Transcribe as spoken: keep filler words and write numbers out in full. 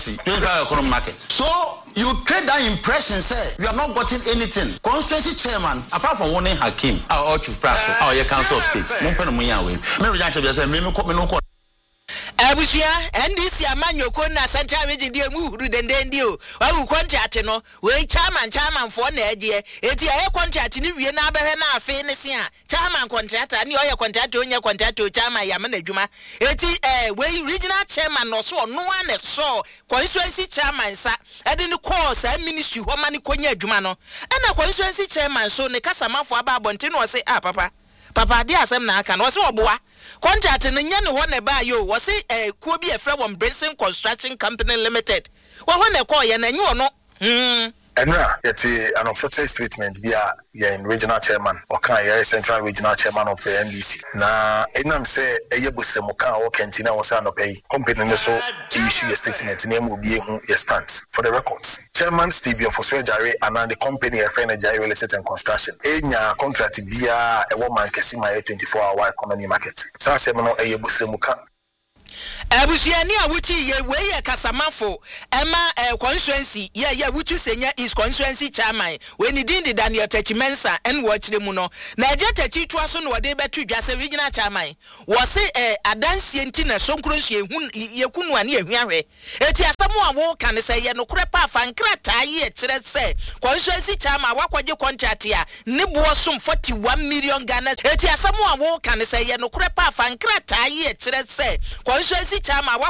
twenty-five economic market. So you create that impression, say you are not getting anything. Constituency chairman, apart from warning Hakim, our chief praso, our council of state, Mumpena Muyawe, Mary Jancha, Mimi Abusia N D C amanyoko na Central Region die mu huru denden die o wa wu contract no we chairman chairman for na ade eti aye contract ni wie na abehwe na afi ne se a chairman contract ni oye contract onya contract o chairman ya na adwuma eti eh we regional chairman no so no ane so constituency chairman sa ade ni course a ministry ho ma ni konya adwuma no na constituency chairman so ne kasamafo aba abonte no se ah papa papa de asem na aka no se oboa contract no nya ne ho ne ba yo wo se eh kuo bi e fra won Brinson Construction Company Limited wo ho ne call ye na nyu ono mm Enra, it's an unfortunate statement via the regional chairman or can you central regional chairman of the N D C. Na enam say eye busemuka or kentina was an pay company so to issue a statement name will be a stance for the records. Chairman Steve for Swejare and the company a friend Jare Real Estate and Construction. Enya contract via a woman Kesima twenty-four hour economy market. Sa semino eye busemuka. Abusia ni awuchi ye we ye kasamafo ema eh, constituency ye ye wuchi senya is constituency chairman we ni din di Daniel Techimensa en wo chire mu no na eje techi to aso no de betu dwase regional chairman wo se eh, adansie nti na sonkronhye hu ye kunu ane ehwiahwe eti asamo a wo kan se ye no kure pa fa nkrata ye kire se constituency chairman wakwaje contract ya ne bo som forty-one million Ghana eti asamo a wo kan se ye no kure pa fa nkrata ye kire se constituency chairman